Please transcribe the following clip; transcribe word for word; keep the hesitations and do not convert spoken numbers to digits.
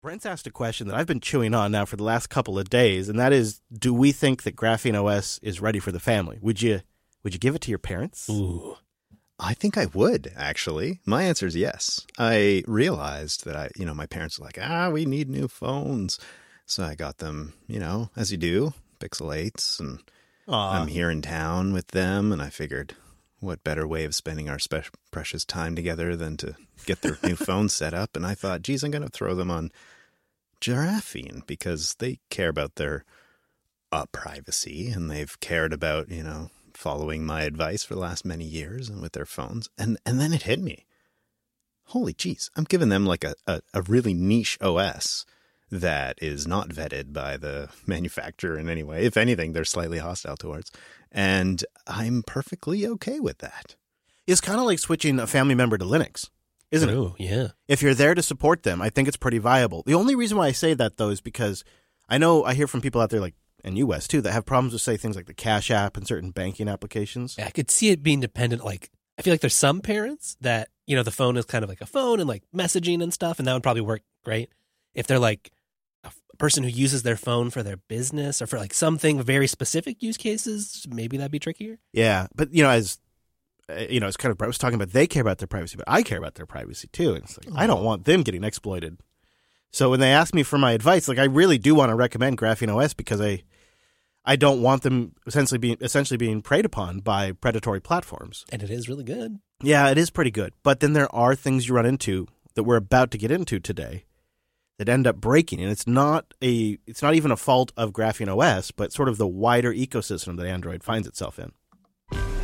Brent's asked a question that I've been chewing on now for the last couple of days, and that is, do we think that Graphene O S is ready for the family? Would you would you give it to your parents? Ooh. I think I would, actually. My answer is yes. I realized that I, you know, my parents were like, ah, we need new phones. So I got them, you know, as you do, Pixel eights, and Aww. I'm here in town with them, and I figured, what better way of spending our spe- precious time together than to get their new phone set up? And I thought, geez, I'm going to throw them on Graphene because they care about their uh, privacy, and they've cared about, you know, following my advice for the last many years and with their phones. And and then it hit me. Holy jeez, I'm giving them like a, a, a really niche O S that is not vetted by the manufacturer in any way. If anything, they're slightly hostile towards. And I'm perfectly okay with that. It's kind of like switching a family member to Linux, isn't it? Oh, yeah. If you're there to support them, I think it's pretty viable. The only reason why I say that, though, is because I know I hear from people out there like in U S too that have problems with, say, things like the Cash App and certain banking applications. I could see it being dependent. Like, I feel like there's some parents that, you know, the phone is kind of like a phone and like messaging and stuff, and that would probably work great. If they're like a person who uses their phone for their business or for like something very specific use cases, maybe that'd be trickier. Yeah, but, you know, as you know, it's kind of, I was talking about they care about their privacy, but I care about their privacy too. And it's like, oh. I don't want them getting exploited. So when they ask me for my advice, like I really do want to recommend Graphene O S because I, I don't want them essentially being essentially being preyed upon by predatory platforms. And it is really good. Yeah, it is pretty good. But then there are things you run into that we're about to get into today that end up breaking, and it's not a it's not even a fault of Graphene O S, but sort of the wider ecosystem that Android finds itself in.